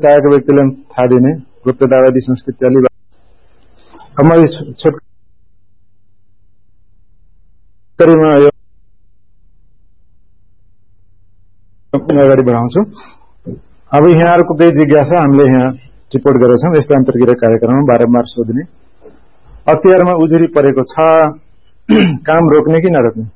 चाहेको व्यक्तिलाई थाहा दिने गुप्ततावादी संस्कृति अलि अब म छोटकरीमा यो अगाडि बढाउँछु। अब यहाँहरुको केही जिज्ञासा हामीले यहाँ रिपोर्ट गरेका छौं। यस्तो अन्तर्क्रिया कार्यक्रममा बारम्बार सोध्ने अख्तियारमा उजुरी परेको छ काम रोक्ने कि नरोक्ने